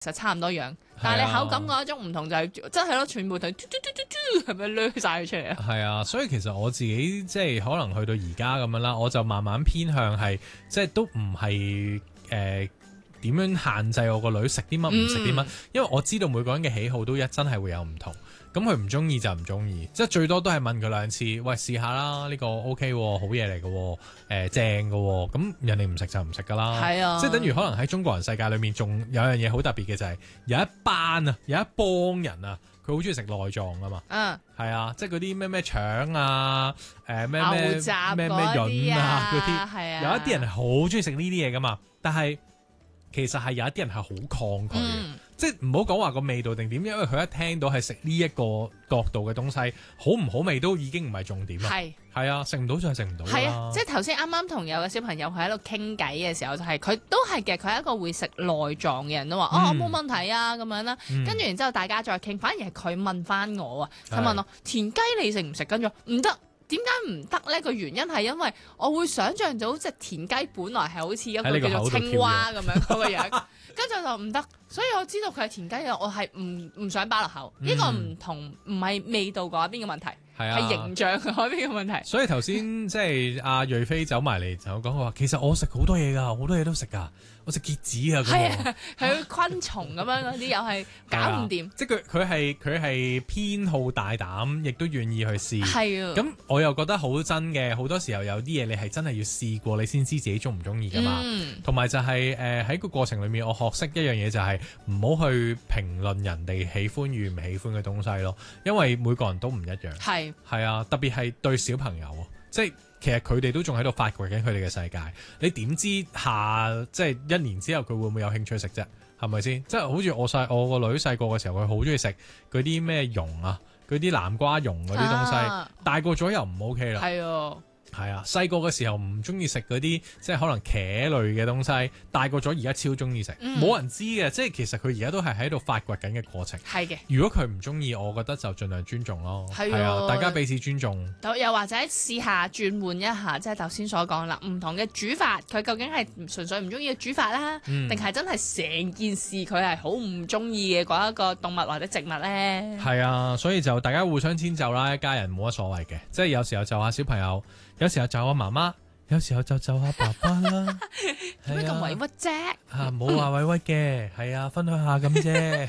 實差唔多樣，但係你口感嗰一種唔同就係真係咯，全部係係咪掠晒佢出嚟啊？ 係啊，所以其實我自己即係可能去到而家咁樣啦，我就慢慢偏向係即係都唔係點樣限制我個女食啲乜唔食啲乜，因為我知道每個人嘅喜好都真係會有唔同。咁佢唔中意就唔中意，即係最多都係問佢2次，喂，試下啦，呢個 OK 喎，好嘢嚟嘅，正嘅喎，咁人哋唔食就唔食噶啦。 係啊， 即係等於可能喺中國人世界裏面，仲有樣嘢好特別嘅就係有一班啊，有一幫人啊，佢好中意食內臟啊嘛。係啊，即係嗰啲咩腸啊，咩潤啊嗰啲，有一啲人係好中意食呢啲嘢噶嘛，但係其實係有一啲人係好抗拒嘅。即係唔好講話個味道定點，因為佢一聽到係食呢一個角度嘅東西，好唔好味都已經唔係重點啦。係啊，食唔到就係食唔到啦。係啊， 即係頭先啱啱同有個小朋友佢喺度傾偈嘅時候，就係佢都係嘅，佢係一個會食內臟嘅人都話，我冇問題啊咁樣啦。跟住然之後大家再傾，反而係佢問翻我啊，佢問我田雞你食唔食？跟住唔得。點解唔得呢？個原因係因為我會想像到隻田雞本來係好似一個叫做青蛙咁樣嗰個樣，跟住就唔得。所以我知道佢係田雞嘅，我係唔想擺落口。呢個唔係味道嗰邊嘅問題，係形象嗰邊嘅問題。 所以頭先即係阿瑞飛走埋嚟就講話，其實我食好多嘢㗎，好多嘢都食㗎。我食結子啊， 係啊，係昆蟲咁樣嗰啲又係搞唔掂。 即係佢係偏好大膽，亦都願意去試。 係啊， 咁我又覺得好真嘅，好多時候有啲嘢你係真係要試過，你先知自己中唔中意㗎嘛。同埋就係喺個過程裏面，我學識一樣嘢就係唔好去評論人哋喜歡與唔喜歡嘅東西咯，因為每個人都唔一樣。係啊，特別係對小朋友，即係。其實佢哋都仲喺度發掘緊佢哋嘅世界，你點知即係1年之後佢會唔會有興趣食啫？係咪先？即係好似我個女細個嘅時候，佢好中意食嗰啲咩蓉啊，嗰啲南瓜蓉嗰啲東西，大個咗又唔 OK 啦。係啊，細個嘅時候唔中意食嗰啲即係可能茄類嘅東西，大個咗而家超中意食，冇人知嘅。即係其實佢而家都係喺度發掘緊嘅過程。係嘅。如果佢唔中意，我覺得就盡量尊重咯。係啊，大家彼此尊重。 又或者試下轉換一下，即係頭先所講啦，唔同嘅煮法，佢究竟係純粹唔中意嘅煮法啦，定係真係成件事佢係好唔中意嘅嗰一個動物或者植物咧？係啊，所以就大家互相遷就啦，一家人冇乜所謂嘅。即係有時候就下小朋友。有時候就我媽媽，有時候就下爸爸啦。 點解咁委屈啫？ 冇話委屈嘅，係啊，分享下咁啫。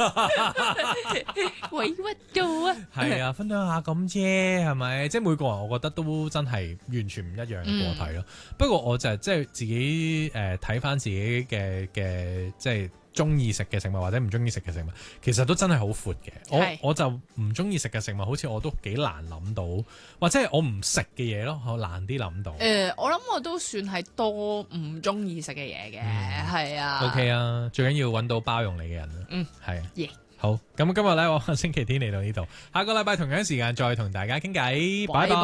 委屈到啊！ 係啊，分享下咁啫，係咪？即係每個人，我覺得都真係完全唔一樣嘅個體咯。不過我就即係自己睇翻自己嘅即係。中意食嘅食物或者唔中意食嘅食物，其實都真係好闊嘅。我就唔中意食嘅食物，好似我都幾難諗到，或者係我唔食嘅嘢咯，我難啲諗到。 我諗我都算係多唔中意食嘅嘢嘅，係啊。 OK 啊，最緊要揾到包容你嘅人啊。係啊。好，咁今日咧，我星期天嚟到呢度，下個禮拜同樣時間再同大家傾偈，拜拜。